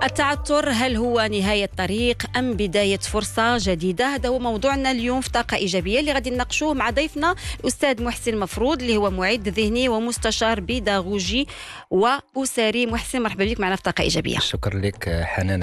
التعثر هل هو نهاية طريق أم بداية فرصة جديدة؟ هذا هو موضوعنا اليوم في طاقة إيجابية اللي غادي نناقشوه مع ضيفنا الأستاذ محسن مفروض اللي هو معد ذهني ومستشار بيداغوجي وأسري. محسن، مرحبا بك معنا في طاقة إيجابية. شكرا لك حنان